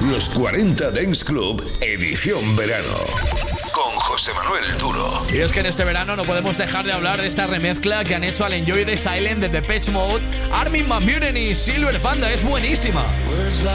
Los 40 Dance Club, edición verano. Con José Manuel Duro. Y es que en este verano no podemos dejar de hablar de esta remezcla que han hecho al Enjoy the Silence de Depeche Mode, Armin van Buuren y Silver Panda. Es buenísima.